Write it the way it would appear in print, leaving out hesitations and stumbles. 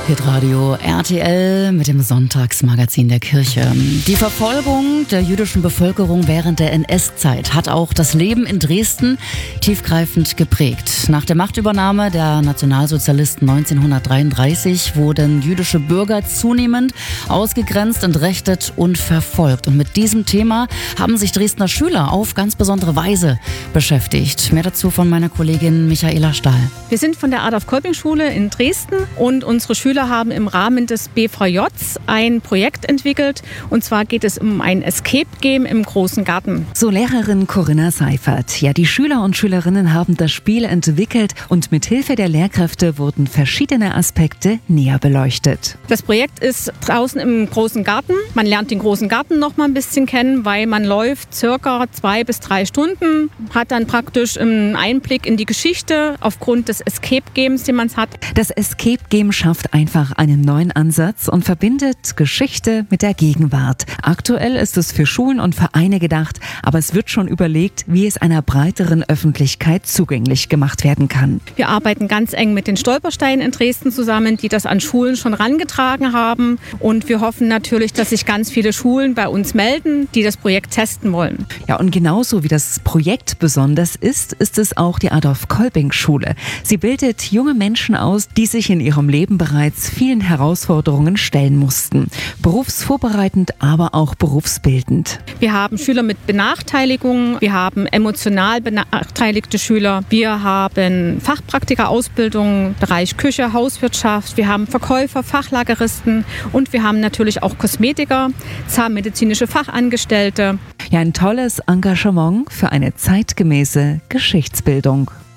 Hitradio RTL mit dem Sonntagsmagazin der Kirche. Die Verfolgung der jüdischen Bevölkerung während der NS-Zeit hat auch das Leben in Dresden tiefgreifend geprägt. Nach der Machtübernahme der Nationalsozialisten 1933 wurden jüdische Bürger zunehmend ausgegrenzt, entrechtet und verfolgt. Und mit diesem Thema haben sich Dresdner Schüler auf ganz besondere Weise beschäftigt. Mehr dazu von meiner Kollegin Michaela Stahl. Wir sind von der Adolf-Kolping-Schule in Dresden und unsere Schüler haben im Rahmen des BVJs ein Projekt entwickelt. Und zwar geht es um ein Escape Game im großen Garten. So Lehrerin Corinna Seifert. Ja, die Schüler und Schülerinnen haben das Spiel entwickelt und mit Hilfe der Lehrkräfte wurden verschiedene Aspekte näher beleuchtet. Das Projekt ist draußen im großen Garten. Man lernt den großen Garten noch mal ein bisschen kennen, weil man läuft circa 2 bis 3 Stunden, hat dann praktisch einen Einblick in die Geschichte aufgrund des Escape Games, den man hat. Das Escape Game schafft einfach einen neuen Ansatz und verbindet Geschichte mit der Gegenwart. Aktuell ist es für Schulen und Vereine gedacht, aber es wird schon überlegt, wie es einer breiteren Öffentlichkeit zugänglich gemacht werden kann. Wir arbeiten ganz eng mit den Stolpersteinen in Dresden zusammen, die das an Schulen schon rangetragen haben. Und wir hoffen natürlich, dass sich ganz viele Schulen bei uns melden, die das Projekt testen wollen. Ja, und genauso wie das Projekt besonders ist es auch die Adolf-Kolping-Schule. Sie bildet junge Menschen aus, die sich in ihrem Leben bereits vielen Herausforderungen stellen mussten. Berufsvorbereitend, aber auch berufsbildend. Wir haben Schüler mit Benachteiligungen, wir haben emotional benachteiligte Schüler, wir haben Fachpraktika-Ausbildung im Bereich Küche, Hauswirtschaft, wir haben Verkäufer, Fachlageristen und wir haben natürlich auch Kosmetiker, zahnmedizinische Fachangestellte. Ja, ein tolles Engagement für eine zeitgemäße Geschichtsbildung.